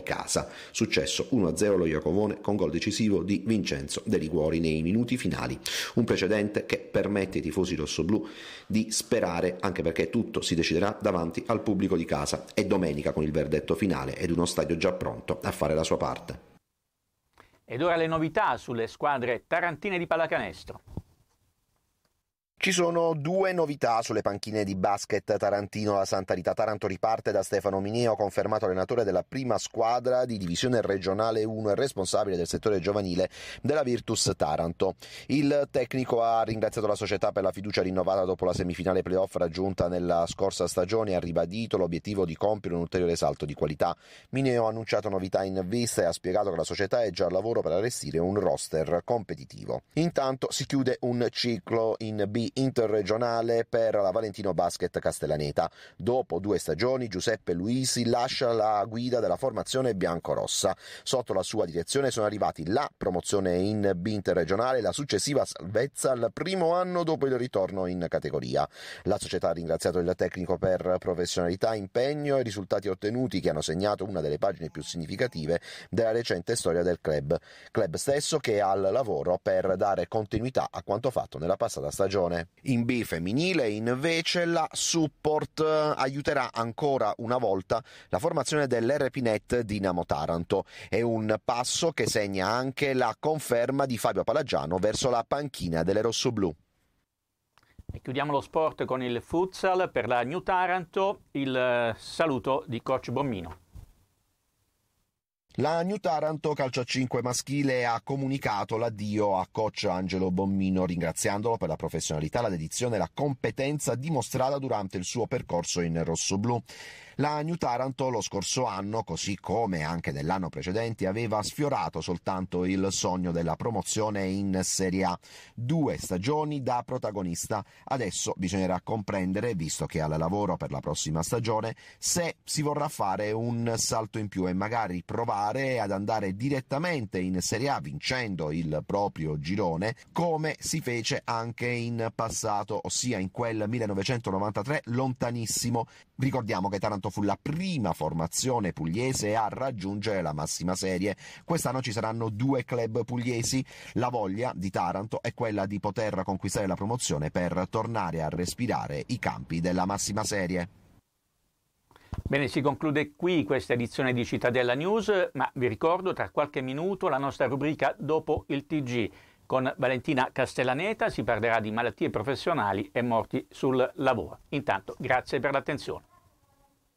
casa. Successo 1-0 lo Iacovone con gol decisivo di Vincenzo De Liguori nei minuti finali. Un precedente che permette ai tifosi rossoblù di sperare, anche perché tutto si deciderà davanti al pubblico di casa e domenica con il verdetto finale ed uno stadio già pronto a fare la sua parte. Ed ora le novità sulle squadre tarantine di pallacanestro. Ci sono due novità sulle panchine di basket tarantino. La Santa Rita Taranto riparte da Stefano Mineo, confermato allenatore della prima squadra di divisione regionale 1 e responsabile del settore giovanile della Virtus Taranto. Il tecnico ha ringraziato la società per la fiducia rinnovata dopo la semifinale playoff raggiunta nella scorsa stagione e ha ribadito l'obiettivo di compiere un ulteriore salto di qualità. Mineo ha annunciato novità in vista e ha spiegato che la società è già al lavoro per allestire un roster competitivo. Intanto si chiude un ciclo in B interregionale per la Valentino Basket Castellaneta. Dopo 2 stagioni Giuseppe Luisi lascia la guida della formazione biancorossa. Sotto la sua direzione sono arrivati la promozione in B interregionale e la successiva salvezza al primo anno dopo il ritorno in categoria. La società ha ringraziato il tecnico per professionalità, impegno e risultati ottenuti che hanno segnato una delle pagine più significative della recente storia del club stesso che è al lavoro per dare continuità a quanto fatto nella passata stagione. In B femminile invece la Support aiuterà ancora una volta la formazione dell'RP-Net Dinamo Taranto. È un passo che segna anche la conferma di Fabio Palagiano verso la panchina delle rossoblù. E chiudiamo lo sport con il futsal. Per la New Taranto il saluto di coach Bommino. La New Taranto Calcio a 5 maschile ha comunicato l'addio a coach Angelo Bommino, ringraziandolo per la professionalità, la dedizione e la competenza dimostrata durante il suo percorso in rossoblù. La New Taranto lo scorso anno, così come anche nell'anno precedente, aveva sfiorato soltanto il sogno della promozione in Serie A. 2 stagioni da protagonista. Adesso bisognerà comprendere, visto che è al lavoro per la prossima stagione, se si vorrà fare un salto in più e magari provare ad andare direttamente in Serie A vincendo il proprio girone, come si fece anche in passato, ossia in quel 1993 lontanissimo. Ricordiamo che Taranto fu la prima formazione pugliese a raggiungere la massima serie. Quest'anno ci saranno 2 club pugliesi. La voglia di Taranto è quella di poter conquistare la promozione per tornare a respirare i campi della massima serie. Bene, si conclude qui questa edizione di Cittadella News, ma vi ricordo tra qualche minuto la nostra rubrica Dopo il TG. Con Valentina Castellaneta si parlerà di malattie professionali e morti sul lavoro. Intanto, grazie per l'attenzione.